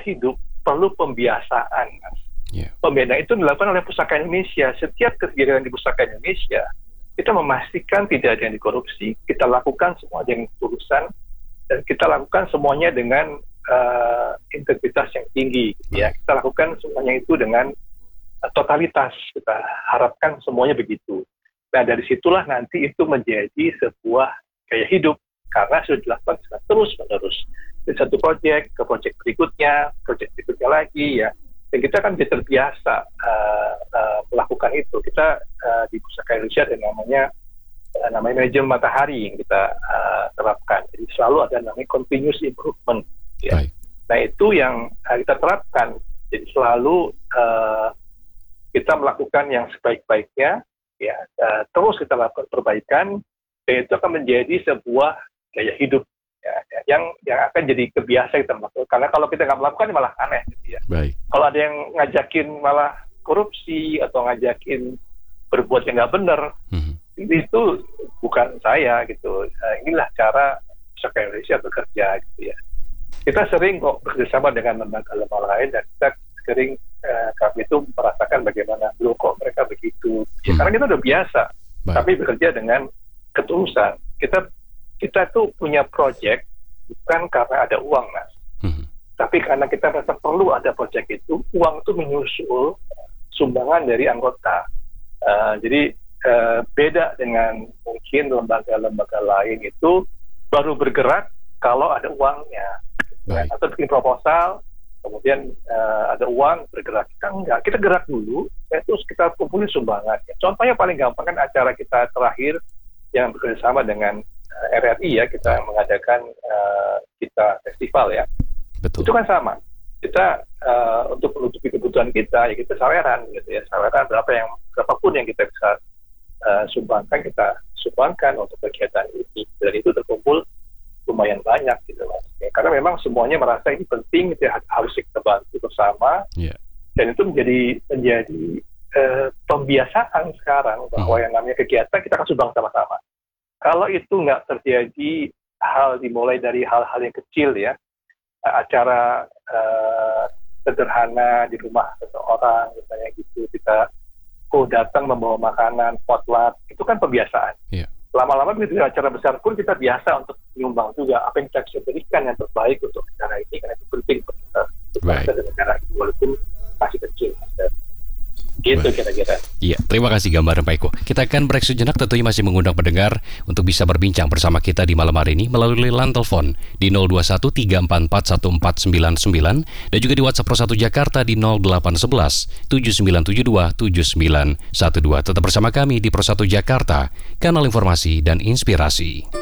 hidup perlu pembiasaan, Mas. Pembiasaan itu dilakukan oleh Pustaka Indonesia. Setiap kegiatan di Pustaka Indonesia, kita memastikan tidak ada yang dikorupsi, kita lakukan semua dengan ketulusan, dan kita lakukan semuanya dengan integritas yang tinggi. Ya. Kita lakukan semuanya itu dengan totalitas. Kita harapkan semuanya begitu. Nah, dari situlah nanti itu menjadi sebuah gaya hidup, karena sudah dilakukan terus-menerus. Dari satu proyek ke proyek berikutnya lagi, ya. Dan kita kan terbiasa melakukan itu. Kita di Pustaka Indonesia ada namanya manajemen matahari yang kita terapkan. Jadi selalu ada namanya continuous improvement. Ya. Nah, itu yang kita terapkan. Jadi selalu kita melakukan yang sebaik-baiknya, ya. Terus kita lakukan perbaikan, dan itu akan menjadi sebuah gaya hidup. Ya, yang akan jadi kebiasaan kita melakukan. Karena kalau kita nggak melakukan malah aneh, gitu ya. Kalau ada yang ngajakin malah korupsi atau ngajakin berbuat yang nggak benar, itu bukan saya, gitu. Inilah cara Pustaka Indonesia bekerja, gitu ya. Kita sering kok bekerjasama dengan lembaga-lembaga lain, dan kita sering kami itu merasakan bagaimana loh kok mereka begitu. Ya, karena kita udah biasa, tapi bekerja dengan ketulusan. Kita tuh punya proyek bukan karena ada uang, Mas. Tapi karena kita merasa perlu ada proyek itu, uang itu menyusul sumbangan dari anggota. Jadi beda dengan mungkin lembaga-lembaga lain itu baru bergerak kalau ada uangnya. Atau bikin proposal, kemudian ada uang bergerak. Kita enggak, kita gerak dulu, terus kita kumpulin sumbangan. Contohnya paling gampang kan acara kita terakhir yang bekerjasama dengan RRI, ya, kita mengadakan kita festival, ya. Betul. Itu kan sama. Kita untuk menutupi kebutuhan kita, ya kita saweran, gitu ya. Saweran berapapun yang kita bisa sumbangkan, kita sumbangkan untuk kegiatan ini. Dan itu terkumpul lumayan banyak, gitu, Mas. Ya, karena memang semuanya merasa ini penting, gitu ya, harus kita bantu bersama. Dan itu menjadi pembiasaan sekarang bahwa yang namanya kegiatan kita akan sumbang sama-sama. Kalau itu nggak terjadi, dimulai dari hal-hal yang kecil, ya, acara sederhana di rumah seseorang, misalnya gitu, kita datang membawa makanan, potluck, itu kan pembiasaan. Lama-lama begitu acara besar pun kita biasa untuk menyumbang juga apa yang kita bisa berikan yang terbaik untuk acara ini, karena itu penting untuk kita, untuk bangsa dan negara itu, walaupun masih kecil. Gitu kira-kira. Iya, terima kasih gambaran Pak Eko. Kita akan break sejenak, tentunya masih mengundang pendengar untuk bisa berbincang bersama kita di malam hari ini melalui line telepon di 0213441499 dan juga di WhatsApp Pro 1 Jakarta di 0811 7972 7912. Tetap bersama kami di Pro 1 Jakarta, kanal informasi dan inspirasi.